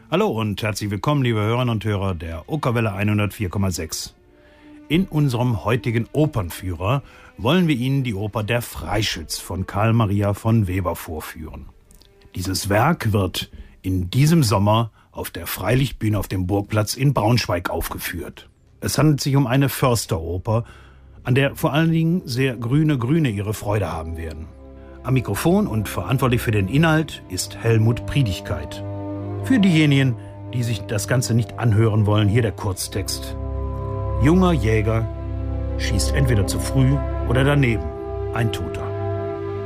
Hallo und herzlich willkommen, liebe Hörerinnen und Hörer der Okerwelle 104,6. In unserem heutigen Opernführer wollen wir Ihnen die Oper Der Freischütz von Carl Maria von Weber vorführen. Dieses Werk wird in diesem Sommer auf der Freilichtbühne auf dem Burgplatz in Braunschweig aufgeführt. Es handelt sich um eine Försteroper, an der vor allen Dingen sehr grüne ihre Freude haben werden. Am Mikrofon und verantwortlich für den Inhalt ist Helmut Priedigkeit. Für diejenigen, die sich das Ganze nicht anhören wollen, hier der Kurztext. Junger Jäger schießt entweder zu früh oder daneben. Ein Toter.